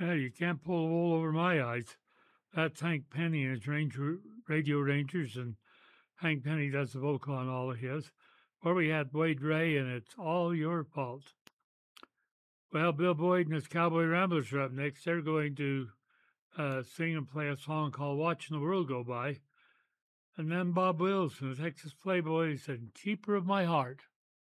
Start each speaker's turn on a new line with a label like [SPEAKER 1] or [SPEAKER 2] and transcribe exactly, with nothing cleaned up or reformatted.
[SPEAKER 1] Yeah, you can't pull the wool over my eyes. That's Hank Penny and his Ranger Radio Rangers, and Hank Penny does the vocal on all of his. Or we had Boyd Ray, and it's all your fault. Well, Bill Boyd and his Cowboy Ramblers are up next. They're going to uh, sing and play a song called Watching the World Go By. And then Bob Wills and the Texas Playboys and Keeper of My Heart.